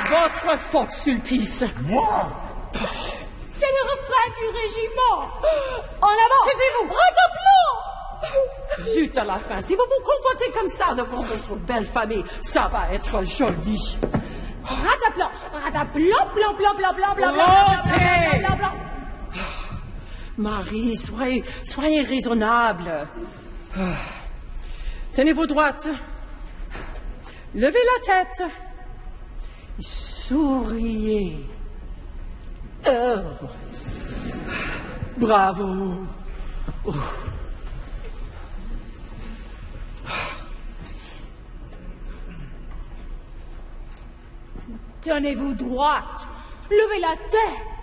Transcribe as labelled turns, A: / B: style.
A: votre faute, Sulpice.
B: Moi?
C: C'est le refrain du régiment. En avant.
A: Taisez-vous.
C: Redoublons.
A: Zut à la fin, si vous vous comportez comme ça devant votre belle famille, ça va être joli.
C: Rataplan. Rataplan, blanc, blanc, blanc, blanc, blanc,
A: Montez.
C: blanc, blanc.
A: Marie, soyez raisonnable. Tenez-vous droite. Levez la tête. Souriez. Bravo.
C: Tenez-vous droite. Levez la tête.